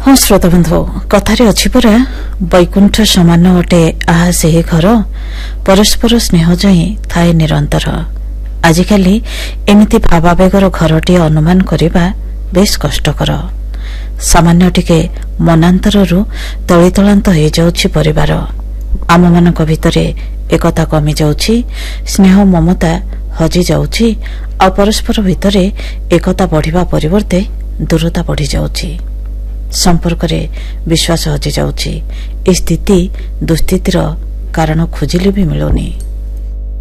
ହଁ ଶ୍ରୋତବନ୍ଧୁ, କଥାରେ ଅଛି ପରା, ବୈକୁଣ୍ଠ ସମାନ ଅଟେ ଆହା ସେହି ଘର, ପରସ୍ପର ସ୍ନେହ ଯାଇ ଥାଏ ନିରନ୍ତର। ଆଜିକାଲି ଏମିତି ଭାବାବେଗର ଘରଟିଏ ଅନୁମାନ କରିବା ବେଶ୍ କଷ୍ଟକର। ସାମାନ୍ୟ ଟିକେ ମନାନ୍ତରରୁ ତଳିତଳାନ୍ତ ହୋଇଯାଉଛି ପରିବାର। ଆମମାନଙ୍କ ଭିତରେ ଏକତା କମିଯାଉଛି, ସ୍ନେହ ମମତା ହଜିଯାଉଛି, ଆଉ ପରସ୍ପର ଭିତରେ ଏକତା ବଢ଼ିବା ପରିବର୍ତ୍ତେ ଦୂରତା ବଢ଼ିଯାଉଛି। ସମ୍ପର୍କରେ ବିଶ୍ୱାସ ହଜିଯାଉଛି। ଏ ସ୍ଥିତି ଦୁଃସ୍ଥିତିର କାରଣ ଖୋଜିଲେ ବି ମିଳୁନି।